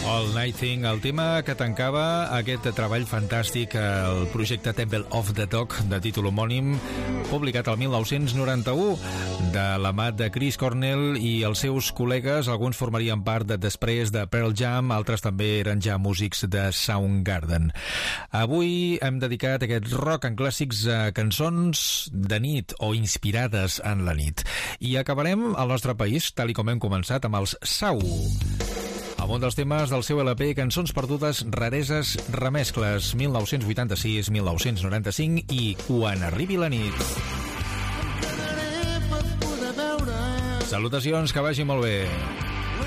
All Night Thing, el tema que tancava aquest treball fantàstic, el projecte Temple of the Dog, de títol homònim, publicat el 1991, de la mà de Chris Cornell i els seus col·legues. Alguns formarien part després de Pearl Jam, altres també eren ja músics de Soundgarden. Avui hem dedicat aquest rock en clàssics a cançons de nit o inspirades en la nit. I acabarem al nostre país, tal i com hem començat, amb els Sau, amb un dels temes del seu LP Cançons perdudes, rareses, remescles, 1986-1995 i Quan arribi la nit. Salutacions, que vagi molt bé.